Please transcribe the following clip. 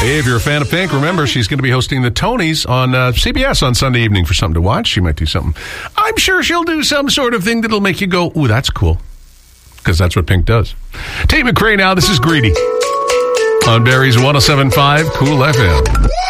Hey, if you're a fan of Pink, remember she's going to be hosting the Tonys on CBS on Sunday evening for something to watch. She might do something. I'm sure she'll do some sort of thing that'll make you go, ooh, that's cool. Because that's what Pink does. Tate McRae now. This is Greedy on Barry's 107.5 Cool FM.